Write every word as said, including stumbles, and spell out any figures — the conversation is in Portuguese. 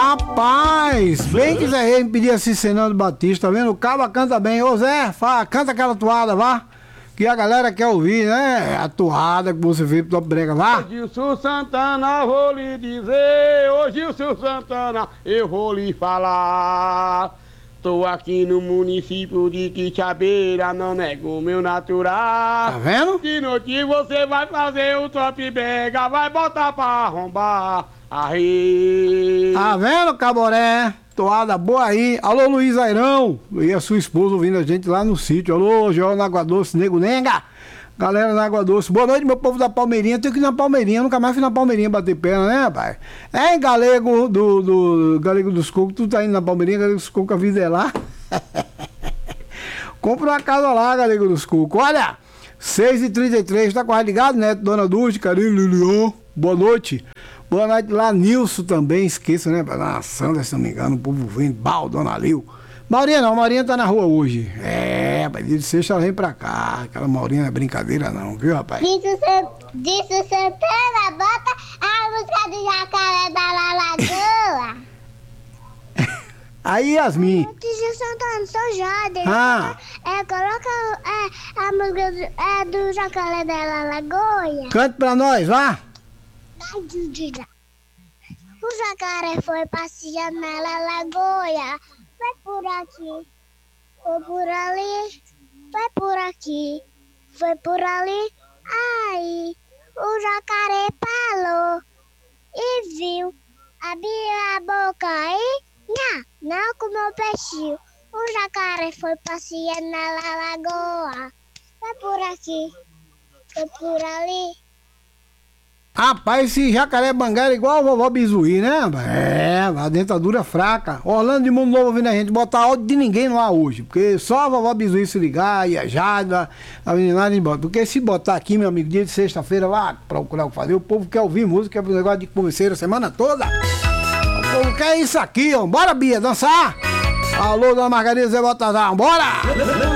Rapaz, bem que Zé Rei me pedia assim, Fernando Batista, tá vendo? O Caba canta bem. Ô Zé, fala, canta aquela toada, vá. Que a galera quer ouvir, né? A toada que você fez pro Top Brega, vá. Ô Gilson Santana, vou lhe dizer. Ô Gilson Santana, eu vou lhe falar. Tô aqui no município de Quixabeira, não nego meu natural. Tá vendo? De noite você vai fazer o Top Brega, vai botar pra arrombar. Aí. Tá vendo, Caboré? Toada boa aí. Alô, Luiz Airão. E a sua esposa ouvindo a gente lá no sítio. Alô, João na Água Doce, Nego Nenga. Galera na Água Doce. Boa noite, meu povo da Palmeirinha. Tenho que ir na Palmeirinha. Nunca mais fui na Palmeirinha bater perna, né, rapaz? É, Galego do, do Galego dos Cocos. Tu tá indo na Palmeirinha, Galego dos Cocos, a vida é lá. Compra uma casa lá, Galego dos Cocos. Olha, seis e trinta e três. Tá quase ligado, né? Dona Dulce, Carinho, Lilian. Boa noite. Boa noite lá, Nilson também, esqueça, né? Na Sandra, se não me engano, o povo vem, bal, Dona Lil. Maurinha não, Maurinha tá na rua hoje. É, rapaz, dia de sexta ela vem pra cá. Aquela Maurinha não é brincadeira não, viu, rapaz? Disse Santana, bota a música do Jacaré da Lagoa. Aí, Yasmin. Disse Santana, sou Jade. Ah. É, coloca é, a música do, é, do Jacaré da Lagoa. Cante pra nós, vá. O jacaré foi passear na lagoa. Vai por aqui, foi por ali, vai por aqui, foi por ali. Aí o jacaré falou e viu, abriu a boca e não, não comeu peixinho. O jacaré foi passear na lagoa. Vai por aqui, foi por ali. Rapaz, esse jacaré banguela é igual a vovó Bizuí, né? É, a dentadura fraca. Orlando de Mundo Novo ouvindo a gente, botar áudio de ninguém no ar hoje. Porque só a vovó Bizuí se ligar e a Jade, a meninada embora. Porque se botar aqui, meu amigo, dia de sexta-feira, lá procurar o que fazer, o povo quer ouvir música, quer negócio de converseiro a semana toda. O povo quer isso aqui, ó. Bora, Bia, dançar? Alô, dona Margarida Zé Botazar, bora!